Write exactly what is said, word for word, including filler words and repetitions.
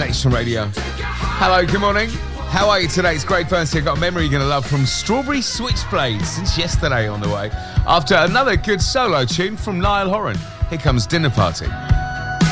Nation Radio. Hello, good morning. How are you today? It's Craig Burnsley. I've got a memory you're going to love from Strawberry Switchblade since yesterday on the way. After another good solo tune from Niall Horan. Here comes Dinner Party.